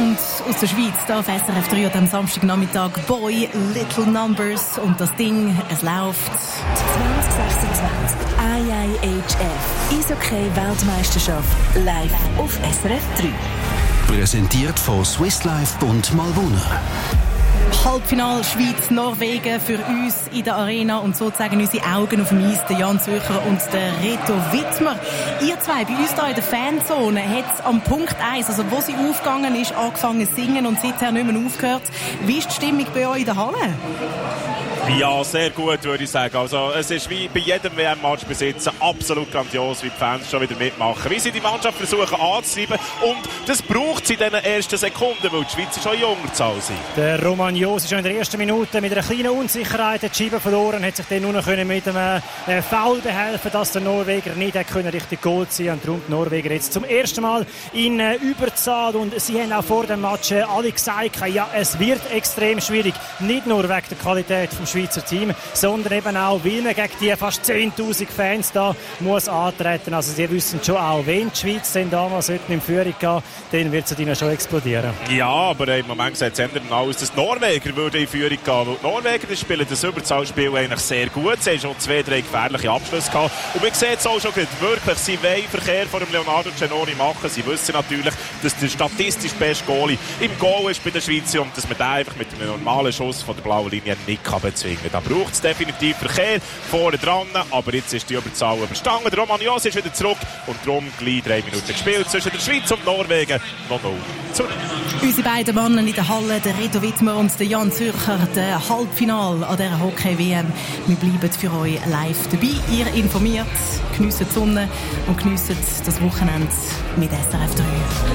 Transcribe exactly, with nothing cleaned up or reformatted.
Sound aus der Schweiz, hier auf S R F drei am Samstagnachmittag. Boy, Little Numbers und das Ding, es läuft. zwanzig sechsundzwanzig I I H F Eishockey-Weltmeisterschaft live auf S R F drei. Präsentiert von Swiss Life und Malbuna. Halbfinale Schweiz-Norwegen für uns in der Arena und sozusagen unsere Augen auf dem Eis, der Jan Zürcher und der Reto Wittmer. Ihr zwei, bei uns hier in der Fanzone, hat es am Punkt eins, also wo sie aufgegangen ist, angefangen zu singen und seither nicht mehr aufgehört. Wie ist die Stimmung bei euch in der Halle? Ja, sehr gut, würde ich sagen. Also, es ist wie bei jedem W M-Match besitzen absolut grandios, wie die Fans schon wieder mitmachen. Wie sie die Mannschaft versuchen anzutreiben. Und das braucht sie in den ersten Sekunden, weil die Schweiz schon jünger zu sein. Der Romagnosi schon in der ersten Minute mit einer kleinen Unsicherheit die Scheibe verloren, hat sich dann nur noch mit einem Foul behelfen, dass der Norweger nicht können richtig Goal ziehen konnte. Und darum die Norweger jetzt zum ersten Mal in Überzahl. Und sie haben auch vor dem Match alle gesagt, ja, es wird extrem schwierig. Nicht nur wegen der Qualität vom Schweizer Team, sondern eben auch, weil man gegen die fast zehntausend Fans da muss antreten. Also sie wissen schon auch, wenn die Schweiz denn damals in Führung gehen, dann wird sie ihnen schon explodieren. Ja, aber im Moment sieht es eher aus, dass die Norweger würden in Führung gehen. Weil die Norweger die spielen das Überzahlspiel eigentlich sehr gut. Sie haben schon zwei, drei gefährliche Abschlüsse gehabt. Und man sieht es auch schon wirklich, sie wollen Verkehr vor dem Leonardo Cenoni machen. Sie wissen natürlich, dass der statistisch beste Goalie im Goal ist bei der Schweiz und dass man den einfach mit einem normalen Schuss von der blauen Linie nicht kann bezwingen kann. Da braucht es definitiv Verkehr vorne dran, aber jetzt ist die Überzahl überstanden. Der Romagnosi ist wieder zurück und darum gleich drei Minuten gespielt zwischen der Schweiz und Norwegen. null null zu null. Unsere beiden Männer in der Halle, der Reto Wittmer und der Jan Zürcher, der Halbfinale an dieser Hockey-W M. Wir bleiben für euch live dabei. Ihr informiert, geniesst die Sonne und geniesst das Wochenende mit S R F drei.